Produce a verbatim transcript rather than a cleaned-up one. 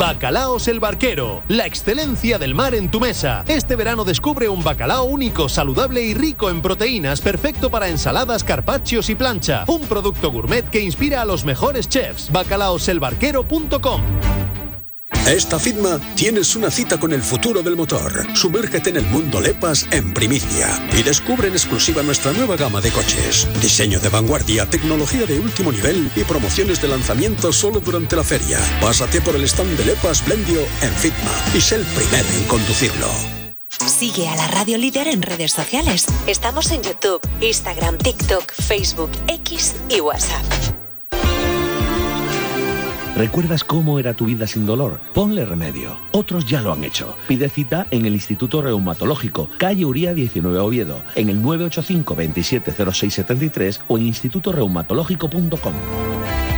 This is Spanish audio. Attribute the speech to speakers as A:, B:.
A: Bacalaos El Barquero, la excelencia del mar en tu mesa. Este verano descubre un bacalao único, saludable y rico en proteínas, perfecto para ensaladas, carpaccios y plancha. Un producto gourmet que inspira a los mejores chefs. bacalaos el barquero punto com.
B: Esta FITMA tienes una cita con el futuro del motor. Sumérgete en el mundo LEPAS en primicia y descubre en exclusiva nuestra nueva gama de coches. Diseño de vanguardia, tecnología de último nivel y promociones de lanzamiento solo durante la feria. Pásate por el stand de LEPAS Blendio en FITMA y sé el primero en conducirlo.
C: Sigue a la Radio Líder en redes sociales. Estamos en YouTube, Instagram, TikTok, Facebook, X y WhatsApp.
D: ¿Recuerdas cómo era tu vida sin dolor? Ponle remedio. Otros ya lo han hecho. Pide cita en el Instituto Reumatológico, calle Uría diecinueve Oviedo, en el nueve ocho cinco, veintisiete cero seis setenta y tres o en instituto reumatológico punto com.